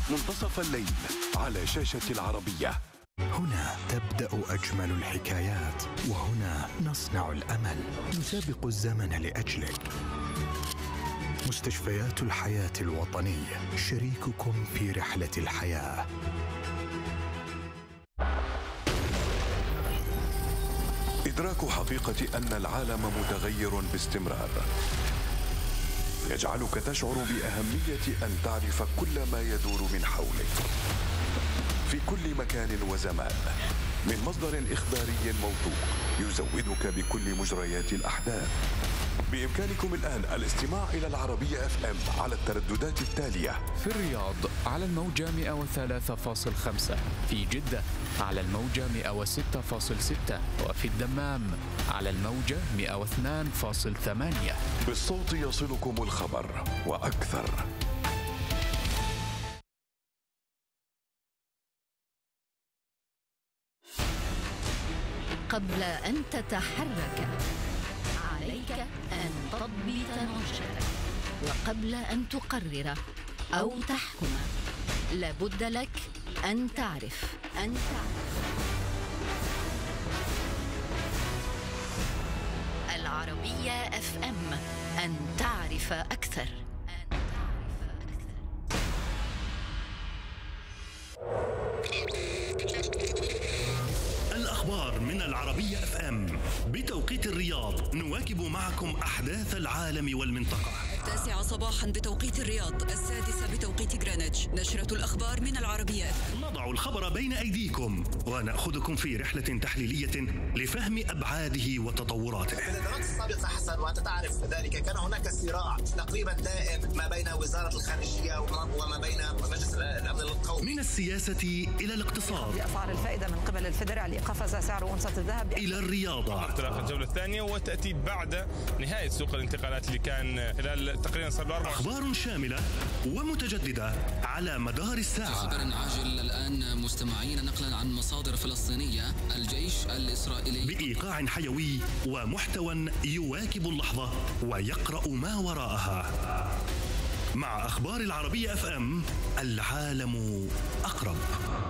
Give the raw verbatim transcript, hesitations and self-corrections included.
منتصف الليل على شاشة العربية. هنا تبدأ أجمل الحكايات، وهنا نصنع الأمل، نسابق الزمن لأجلك. مستشفيات الحياة الوطنية، شريككم في رحلة الحياة. إدراك حقيقة أن العالم متغير باستمرار يجعلك تشعر بأهمية أن تعرف كل ما يدور من حولك في كل مكان وزمان، من مصدر إخباري موثوق يزودك بكل مجريات الأحداث. بإمكانكم الآن الاستماع إلى العربية اف ام على الترددات التالية: في الرياض على الموجة مئة وثلاثة فاصلة خمسة، في جدة على الموجة مئة وستة فاصلة ستة، وفي الدمام على الموجة مئة واثنين فاصلة ثمانية. بالصوت يصلكم الخبر وأكثر. قبل أن تتحرك عليك أن تضبط نشرتك، وقبل أن تقرر أو تحكم لابد لك أن تعرف أن تعرف العربية اف ام، أن تعرف أكثر. الأخبار من العربية اف ام بتوقيت الرياض. نواكب معكم أحداث العالم والمنطقة. التاسعة صباحا بتوقيت الرياض، السادسة بتوقيت غرينتش. نشرة الأخبار من العربية. نضع الخبر بين أيديكم ونأخذكم في رحلة تحليلية لفهم أبعاده وتطوراته. في الإدارات السابقة حسن وأنت تعرف ذلك، كان هناك صراع تقريبا دائم ما بين وزارة الخارجية وما بين مجلس الأمن القومي. من السياسة إلى الاقتصاد، بأسعار الفائدة من قبل الفيدرالي قفز سعر أونصة الذهب، إلى الرياضة. انطلاق الجولة الثانية وتأتي بعد نهاية سوق الانتقالات اللي كان خلال تقريبا صار له أربع. أخبار شاملة ومتجددة على مدار الساعة. خبر عاجل الآن مستمعين، نقلا عن مصادر فلسطينية: الجيش الإسرائيلي بإيقاع حيوي ومحتوى يواكب اللحظة ويقرأ ما وراءها. مع أخبار العربية اف ام، العالم أقرب.